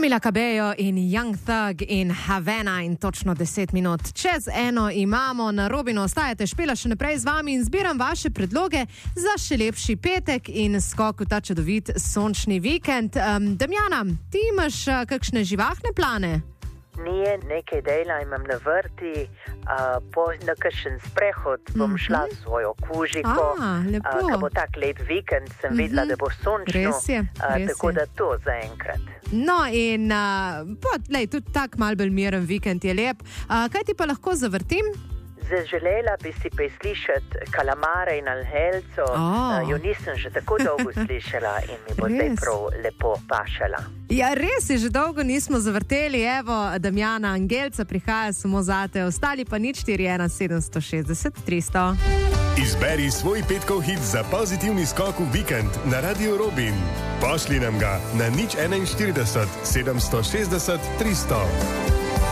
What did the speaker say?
Camila Cabello in Young Thug in Havana in točno 10 minut čez 1 imamo na Robinu. Ostajate, Špela še naprej z vami in zbiram vaše predloge za še lepši petek in skok v ta čudovit sončni vikend. Damjana, ti imaš kakšne živahne plane? Nije, nekaj dela imam na vrti, na kakšen sprehod bom šla s svojo kužiko, ko bo tak lep vikend, sem videla, da bo sončno, res je. Tako da to zaenkrat. No in tudi tak mal bolj miren vikend je lep. Kaj ti pa lahko zavrtim? Zaželela bi si preslišati Kalamare in Angelco, jo nisem že tako dolgo slišala in mi bo zdaj prav lepo pašala. Ja, res je, že dolgo nismo zavrteli, evo, Damjana, Angelca prihaja samo zate, ostali pa nič 417 760 300. Izberi svoj petkov hit za pozitivni skok v vikend na Radio Robin. Pošli nam ga na 041 760 300.